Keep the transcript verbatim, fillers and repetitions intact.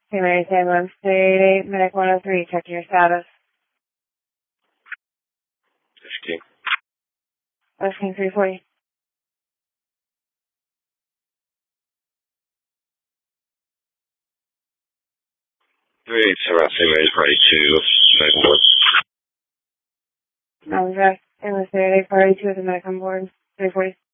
Hey, Mary Salem, State eight, Medic one oh three, checking your status. fifteen. West King three forty. three eight seven, Saint Mary's Party two, Medic one. Mountain Drive, and the State eight Party two with the Medic on board, three forty.